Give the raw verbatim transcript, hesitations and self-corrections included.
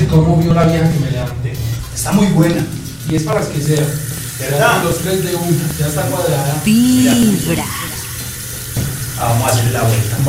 cómo vio la vieja que me levanté. Está muy buena. Y es para las que sea. ¿Verdad? Los tres de una. Ya está cuadrada. Vibra. Vamos a hacerle la vuelta.